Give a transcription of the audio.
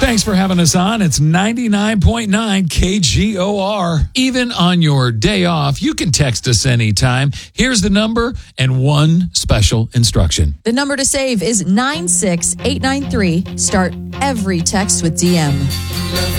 Thanks for having us on. It's 99.9 KGOR. Even on your day off, you can text us anytime. Here's the number and one special instruction. The number to save is 96893. Start every text with DM.